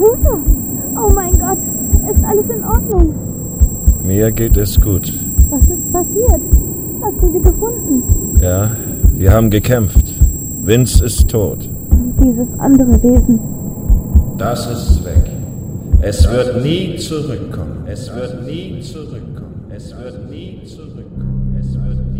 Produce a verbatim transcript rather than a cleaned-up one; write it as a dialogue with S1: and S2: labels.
S1: Luther! Oh mein Gott! Ist alles in Ordnung?
S2: Mir geht es gut.
S1: Was ist passiert? Hast du sie gefunden?
S2: Ja, die haben gekämpft. Vince ist tot.
S1: Und dieses andere Wesen?
S2: Das ist weg. Es wird nie zurückkommen. Es wird nie zurückkommen. Es wird nie zurückkommen. Es wird